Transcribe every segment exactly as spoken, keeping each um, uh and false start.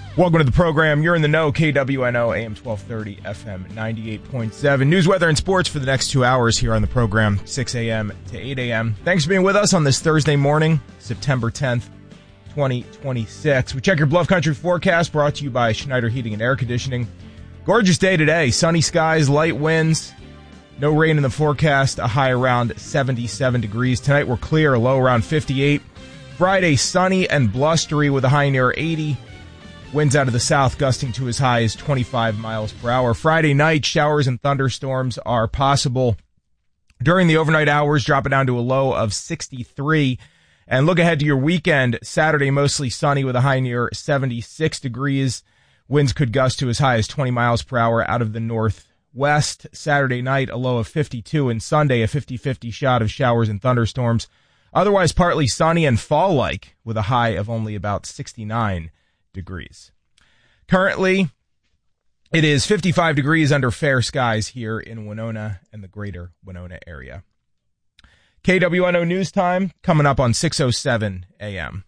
Welcome to the program. You're in the know. K W N O, A M twelve thirty, F M ninety-eight point seven. News, weather, and sports for the next two hours here on the program, six a.m. to eight a.m. Thanks for being with us on this Thursday morning, September tenth, twenty twenty-six. We check your Bluff Country forecast, brought to you by Schneider Heating and Air Conditioning. Gorgeous day today. Sunny skies, light winds, no rain in the forecast, a high around seventy-seven degrees. Tonight we're clear, a low around fifty-eight. Friday, sunny and blustery with a high near eighty. Winds out of the south gusting to as high as twenty-five miles per hour. Friday night, showers and thunderstorms are possible during the overnight hours, dropping down to a low of sixty-three. And look ahead to your weekend. Saturday, mostly sunny with a high near seventy-six degrees. Winds could gust to as high as twenty miles per hour out of the northwest. Saturday night, a low of fifty-two. And Sunday, a fifty-fifty shot of showers and thunderstorms. Otherwise, partly sunny and fall-like with a high of only about sixty-nine degrees. Currently, it is fifty-five degrees under fair skies here in Winona and the greater Winona area. K W N O News Time coming up on six oh seven a.m.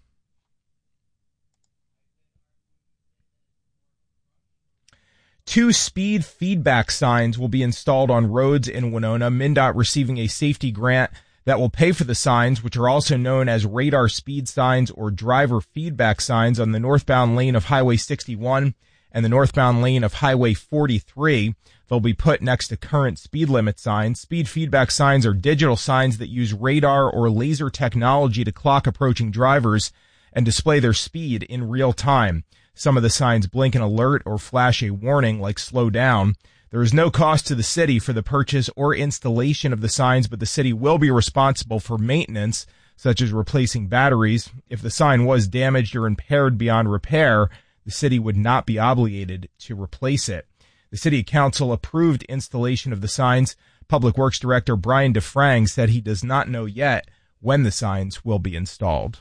Two speed feedback signs will be installed on roads in Winona. MnDOT receiving a safety grant that will pay for the signs, which are also known as radar speed signs or driver feedback signs, on the northbound lane of Highway sixty-one and the northbound lane of Highway forty-three. They'll be put next to current speed limit signs. Speed feedback signs are digital signs that use radar or laser technology to clock approaching drivers and display their speed in real time. Some of the signs blink an alert or flash a warning like slow down. There is no cost to the city for the purchase or installation of the signs, but the city will be responsible for maintenance, such as replacing batteries. If the sign was damaged or impaired beyond repair, the city would not be obligated to replace it. The city council approved installation of the signs. Public Works Director Brian DeFrang said he does not know yet when the signs will be installed.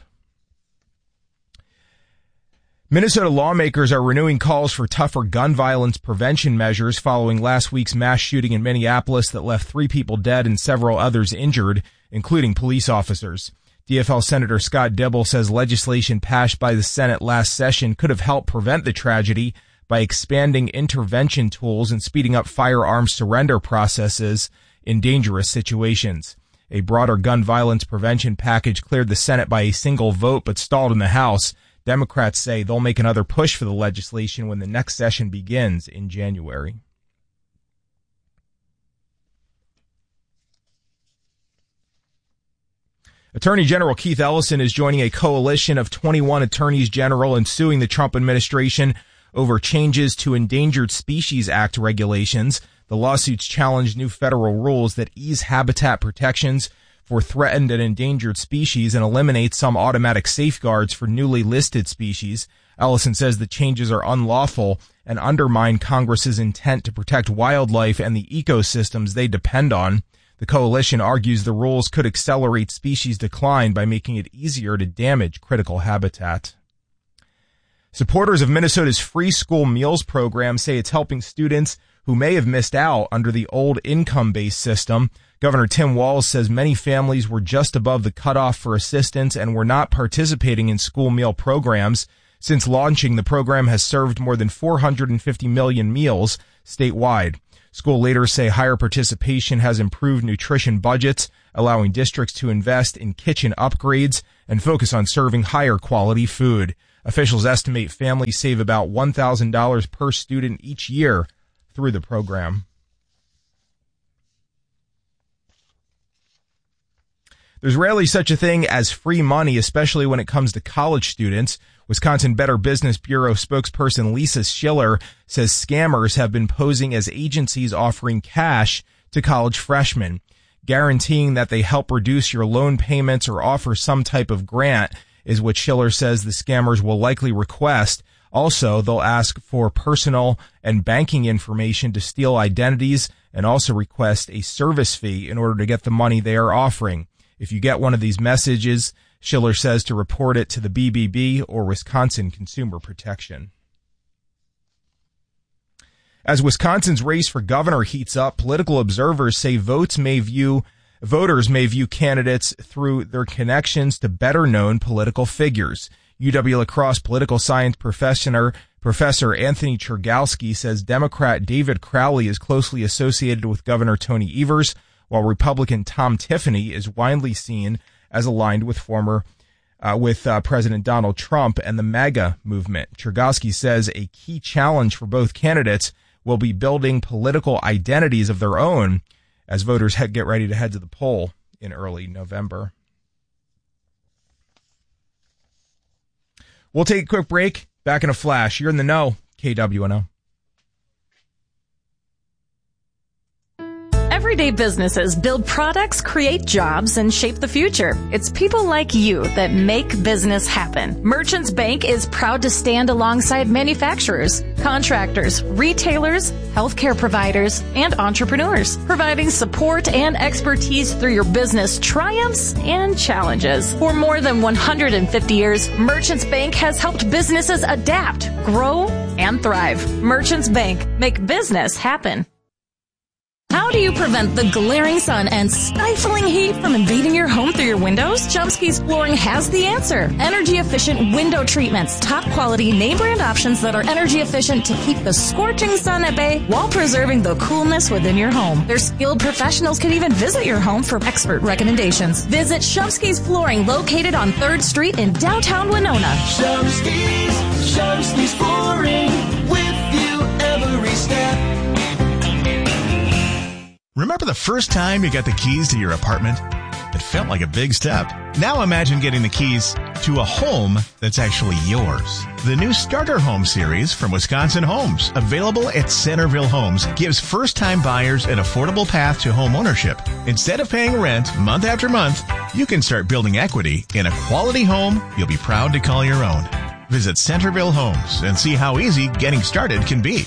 Minnesota lawmakers are renewing calls for tougher gun violence prevention measures following last week's mass shooting in Minneapolis that left three people dead and several others injured, including police officers. D F L Senator Scott Dibble says legislation passed by the Senate last session could have helped prevent the tragedy by expanding intervention tools and speeding up firearms surrender processes in dangerous situations. A broader gun violence prevention package cleared the Senate by a single vote but stalled in the House. Democrats say they'll make another push for the legislation when the next session begins in January. Attorney General Keith Ellison is joining a coalition of twenty-one attorneys general in suing the Trump administration over changes to Endangered Species Act regulations. The lawsuits challenge new federal rules that ease habitat protections for threatened and endangered species and eliminate some automatic safeguards for newly listed species. Ellison says the changes are unlawful and undermine Congress's intent to protect wildlife and the ecosystems they depend on. The coalition argues the rules could accelerate species decline by making it easier to damage critical habitat. Supporters of Minnesota's free school meals program say it's helping students who may have missed out under the old income-based system. Governor Tim Walz says many families were just above the cutoff for assistance and were not participating in school meal programs. Since launching, the program has served more than four hundred fifty million meals statewide. School leaders say higher participation has improved nutrition budgets, allowing districts to invest in kitchen upgrades and focus on serving higher quality food. Officials estimate families save about one thousand dollars per student each year through the program. There's rarely such a thing as free money, especially when it comes to college students. Wisconsin Better Business Bureau spokesperson Lisa Schiller says scammers have been posing as agencies offering cash to college freshmen, guaranteeing that they help reduce your loan payments or offer some type of grant is what Schiller says the scammers will likely request. Also, they'll ask for personal and banking information to steal identities and also request a service fee in order to get the money they are offering. If you get one of these messages, Schiller says to report it to the B B B or Wisconsin Consumer Protection. As Wisconsin's race for governor heats up, political observers say votes may view voters may view candidates through their connections to better-known political figures. U W La Crosse political science professor Professor Anthony Chergowski says Democrat David Crowley is closely associated with Governor Tony Evers, while Republican Tom Tiffany is widely seen as aligned with former uh, with uh, President Donald Trump and the MAGA movement. Chergowski says a key challenge for both candidates will be building political identities of their own as voters head, get ready to head to the poll in early November. We'll take a quick break. Back in a flash. You're in the know, K W N O. Everyday businesses build products, create jobs, and shape the future. It's people like you that make business happen. Merchants Bank is proud to stand alongside manufacturers, contractors, retailers, healthcare providers, and entrepreneurs, providing support and expertise through your business triumphs and challenges. For more than one hundred fifty years, Merchants Bank has helped businesses adapt, grow, and thrive. Merchants Bank, make business happen. How do you prevent the glaring sun and stifling heat from invading your home through your windows? Chomsky's Flooring has the answer. Energy-efficient window treatments. Top-quality name-brand options that are energy-efficient to keep the scorching sun at bay while preserving the coolness within your home. Their skilled professionals can even visit your home for expert recommendations. Visit Chomsky's Flooring, located on third Street in downtown Winona. Chomsky's, Chomsky's Flooring, with you every step. Remember the first time you got the keys to your apartment? It felt like a big step. Now imagine getting the keys to a home that's actually yours. The new Starter Home series from Wisconsin Homes, available at Centerville Homes, gives first-time buyers an affordable path to home ownership. Instead of paying rent month after month, you can start building equity in a quality home you'll be proud to call your own. Visit Centerville Homes and see how easy getting started can be.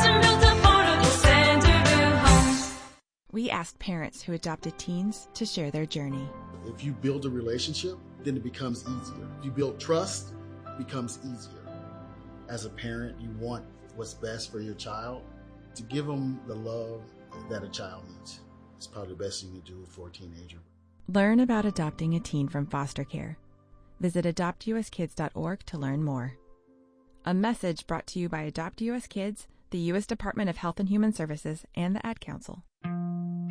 We asked parents who adopted teens to share their journey. If you build a relationship, then it becomes easier. If you build trust, it becomes easier. As a parent, you want what's best for your child. To give them the love that a child needs is probably the best thing you do for a teenager. Learn about adopting a teen from foster care. Visit adopt u s kids dot org to learn more. A message brought to you by Adopt U S Kids, the U S Department of Health and Human Services, and the Ad Council.